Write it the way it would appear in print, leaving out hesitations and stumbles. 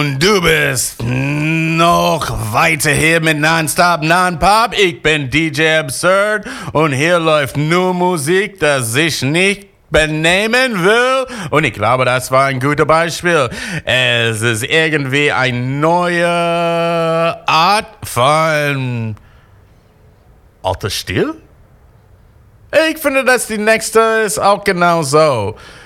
Und du bist noch weiter hier mit Nonstop Non-Pop. Ich bin DJ Absurd und hier läuft nur Musik, das sich nicht benehmen will. Und ich glaube, das war ein gutes Beispiel. Es ist irgendwie eine neue Art von alter Stil. Ich finde, dass die nächste ist auch genau so.